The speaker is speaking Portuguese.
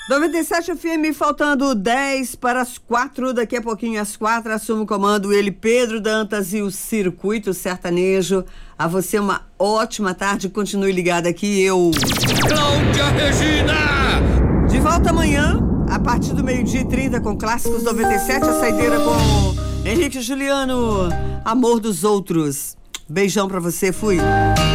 97 FM, faltando 10 para as 4, daqui a pouquinho às 4, assume o comando ele, Pedro Dantas e o Circuito Sertanejo. A você uma ótima tarde, continue ligado aqui, Cláudia Regina! De volta amanhã, a partir do 12h30 com Clássicos 97, a saideira com Henrique e Juliano, Amor dos Outros. Beijão pra você, fui.